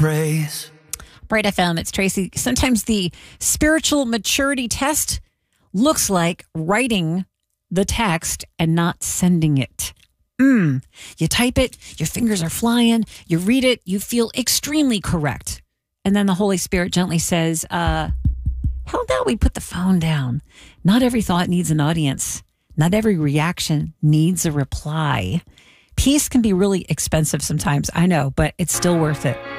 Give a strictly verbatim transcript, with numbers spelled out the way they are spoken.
praise. Bright F M, it's Tracy. Sometimes the spiritual maturity test looks like writing the text and not sending it. Mm. You type it, your fingers are flying, you read it, you feel extremely correct. And then the Holy Spirit gently says, uh, how about we put the phone down? Not every thought needs an audience. Not every reaction needs a reply. Peace can be really expensive sometimes, I know, but it's still worth it.